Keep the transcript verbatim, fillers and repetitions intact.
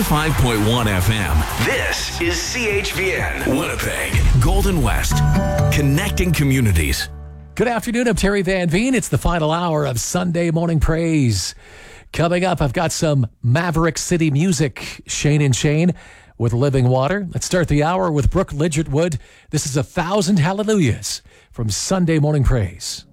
ninety-five point one F M. This is C H V N, Winnipeg, Golden West, connecting communities. Good afternoon, I'm Terry Van Veen. It's the final hour of Sunday Morning Praise. Coming up, I've got some Maverick City music. Shane and Shane with Living Water. Let's start the hour with Brooke Lidgertwood. This is A Thousand Hallelujahs from Sunday Morning Praise.